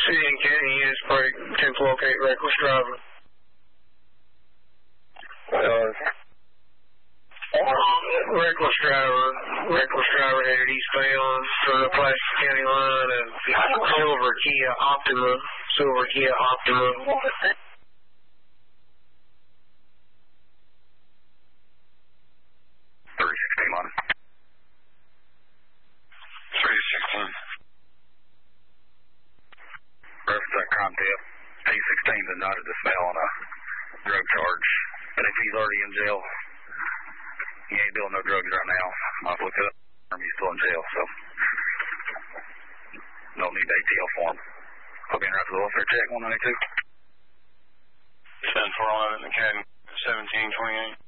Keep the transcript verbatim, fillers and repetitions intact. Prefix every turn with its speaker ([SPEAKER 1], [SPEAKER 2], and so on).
[SPEAKER 1] City and County units break, ten to locate reckless driver. Uh, reckless driver, reckless driver headed eastbound from the Pulaski County line of Silver Kia Optima, Silver Kia Optima.
[SPEAKER 2] three sixteen on. three sixteen. Reference that crime tip. A sixteen is not a dismissal on a drug charge. But if he's already in jail, he ain't doing no drugs right now. I've looked it up. He's still in jail, so no need A T L form. I'll be in right to the welfare check, one ninety-two.
[SPEAKER 3] seven four eleven, Academy, seventeen twenty-eight.